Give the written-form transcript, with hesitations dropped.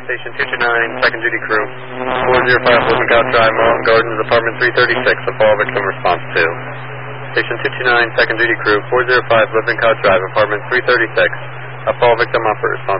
Station 229, second duty crew. 405 Lippincott Drive, Mountain Gardens, apartment 336. A fall victim response to. Station 229, second duty crew. 405 Lippincott Drive, apartment 336. A fall victim offer response